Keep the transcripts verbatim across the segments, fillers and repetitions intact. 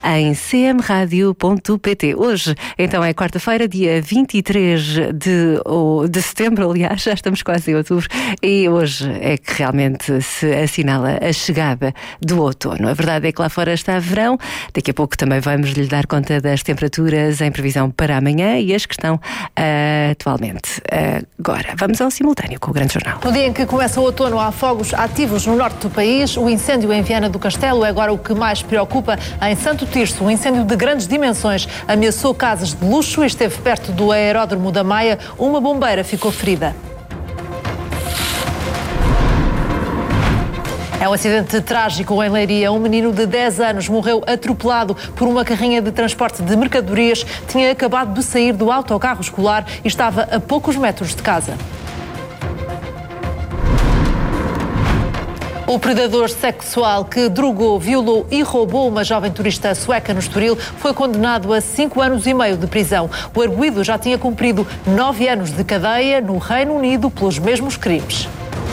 em c m radio ponto p t. Hoje, então, é quarta-feira, dia vinte e três de, de setembro, aliás, já estamos quase em outubro, e hoje é que realmente se assinala a chegada do outono. A verdade é que lá fora está verão, daqui a pouco também vamos lhe dar conta das temperaturas em previsão para amanhã e as que estão uh, atualmente. Uh, agora, vamos ao simultâneo com o Grande Jornal. No dia em que começa o outono, há fogos ativos no norte do país. O incêndio em Viana do Castelo é agora o que mais preocupa. Em Santo Tirso, um incêndio de grandes dimensões ameaçou casas de luxo e esteve perto do aeródromo da Maia. Uma bombeira ficou ferida. É um acidente trágico em Leiria. Um menino de dez anos morreu atropelado por uma carrinha de transporte de mercadorias. Tinha acabado de sair do autocarro escolar e estava a poucos metros de casa. O predador sexual que drogou, violou e roubou uma jovem turista sueca no Estoril foi condenado a cinco anos e meio de prisão. O arguido já tinha cumprido nove anos de cadeia no Reino Unido pelos mesmos crimes.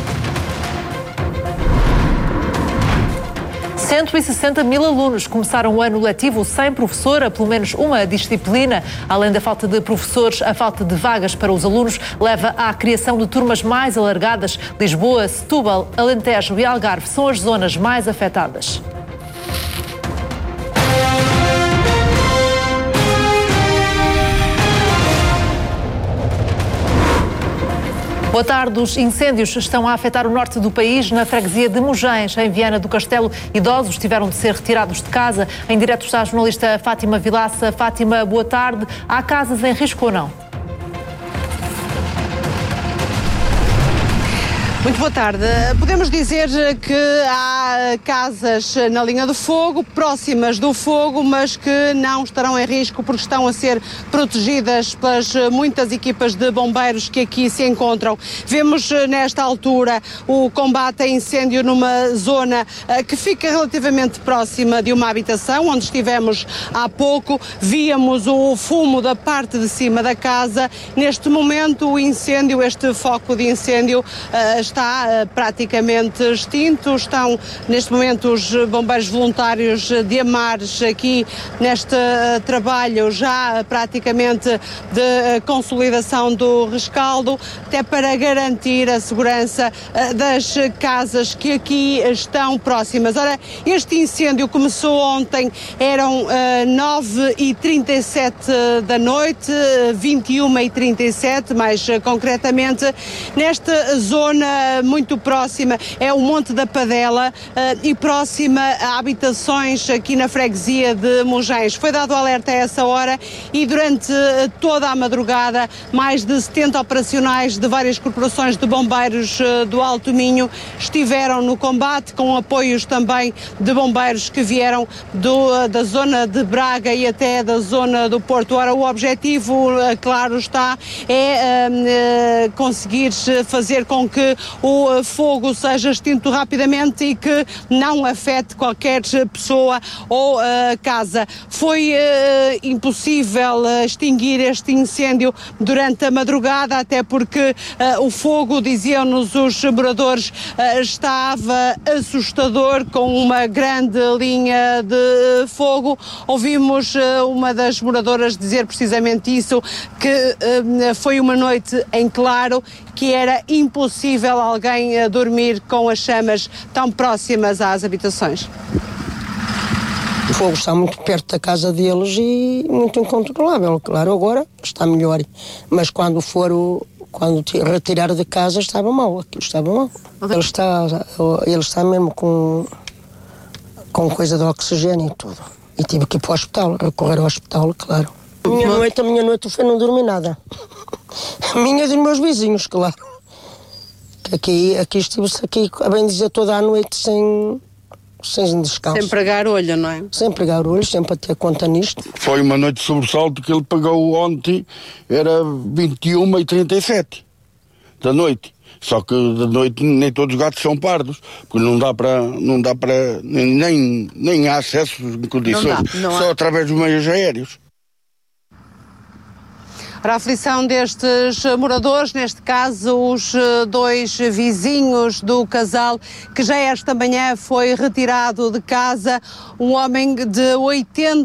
cento e sessenta mil alunos começaram o ano letivo sem professora, pelo menos uma disciplina. Além da falta de professores, a falta de vagas para os alunos leva à criação de turmas mais alargadas. Lisboa, Setúbal, Alentejo e Algarve são as zonas mais afetadas. Boa tarde. Os incêndios estão a afetar o norte do país. Na freguesia de Mugens, em Viana do Castelo, idosos tiveram de ser retirados de casa. Em direto está a jornalista Fátima Vilaça. Fátima, boa tarde. Há casas em risco ou não? Muito boa tarde. Podemos dizer que há casas na linha do fogo, próximas do fogo, mas que não estarão em risco porque estão a ser protegidas pelas muitas equipas de bombeiros que aqui se encontram. Vemos nesta altura o combate a incêndio numa zona que fica relativamente próxima de uma habitação, onde estivemos há pouco. Víamos o fumo da parte de cima da casa. Neste momento o incêndio, este foco de incêndio, está Está uh, praticamente extinto. Estão neste momento os bombeiros voluntários de Amares aqui neste uh, trabalho já uh, praticamente de uh, consolidação do rescaldo, até para garantir a segurança uh, das casas que aqui estão próximas. Ora, este incêndio começou ontem, eram uh, nove e trinta e sete da noite, vinte e uma e trinta e sete mais uh, concretamente, nesta zona muito próxima é o Monte da Padela uh, e próxima a habitações aqui na freguesia de Mugens. Foi dado alerta a essa hora e durante uh, toda a madrugada mais de setenta operacionais de várias corporações de bombeiros uh, do Alto Minho estiveram no combate, com apoios também de bombeiros que vieram do, uh, da zona de Braga e até da zona do Porto. Ora, o objetivo, uh, claro está, é uh, uh, conseguir fazer com que o fogo seja extinto rapidamente e que não afete qualquer pessoa ou uh, casa. Foi uh, impossível uh, extinguir este incêndio durante a madrugada, até porque uh, o fogo, diziam-nos os moradores, uh, estava assustador, com uma grande linha de fogo. Ouvimos uh, uma das moradoras dizer precisamente isso, que uh, foi uma noite em claro, que era impossível alguém a dormir com as chamas tão próximas às habitações. O fogo está muito perto da casa deles e muito incontrolável. Claro, agora está melhor, mas quando for o, quando retirar de casa estava mal, aquilo estava mal. Ele está, ele está mesmo com, com coisa de oxigênio e tudo. E tive que ir para o hospital, recorrer ao hospital, claro. A minha noite, a minha noite foi não dormir nada. A minha e dos meus vizinhos, claro. Aqui, aqui estive-se aqui, a bem dizer, toda a noite sem, sem descanso. Sem pregar olho, não é? Sem pregar olho, sempre a ter conta nisto. Foi uma noite de sobressalto que ele pagou ontem, era vinte e uma e trinta e sete da noite. Só que de noite nem todos os gatos são pardos, porque não dá para, não dá para, nem, nem há acesso em condições, não dá, não só há. Através dos meios aéreos. Para a aflição destes moradores, neste caso os dois vizinhos do casal, que já esta manhã foi retirado de casa, um homem de oitenta